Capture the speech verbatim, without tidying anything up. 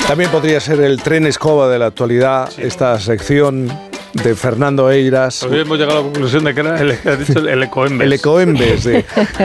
También podría ser el tren escoba de la actualidad, sí. Esta sección de Fernando Eiras. Hoy hemos llegado a la conclusión de que era el, ha dicho el ecoembes. El ecoembes, sí.